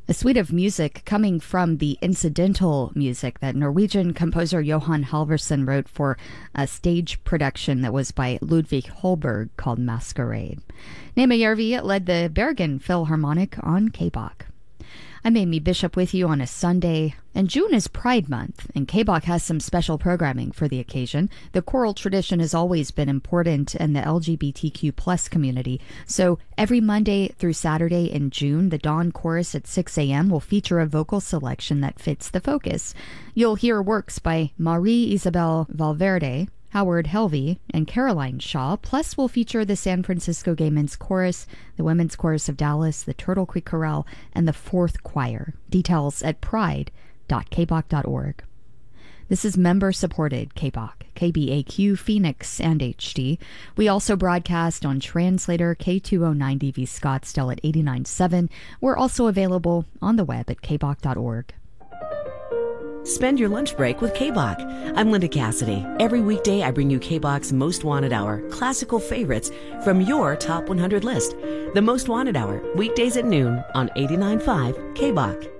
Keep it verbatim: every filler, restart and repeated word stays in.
A suite of music coming from the incidental music that Norwegian composer Johan Halvorsen wrote for a stage production that was by Ludvig Holberg called Masquerade. Nema Järvi led the Bergen Philharmonic on K B O C. I'm Amy Bishop with you on a Sunday, and June is Pride Month, and K B O C has some special programming for the occasion. The choral tradition has always been important in the L G B T Q plus community, so every Monday through Saturday in June, the Dawn Chorus at six a.m. will feature a vocal selection that fits the focus. You'll hear works by Marie Isabel Valverde, Howard Helvey, and Caroline Shaw, plus we'll feature the San Francisco Gay Men's Chorus, the Women's Chorus of Dallas, the Turtle Creek Chorale, and the Fourth Choir. Details at pride dot k b o c dot org. This is member-supported K B O C, K B A Q, Phoenix, and H D. We also broadcast on Translator K two oh nine D V Scottsdale at eighty-nine point seven. We're also available on the web at k b o c dot org. Spend your lunch break with K B O C. I'm Linda Cassidy. Every weekday, I bring you K B O C's Most Wanted Hour, classical favorites from your top one hundred list. The Most Wanted Hour, weekdays at noon on eighty-nine point five K B O C.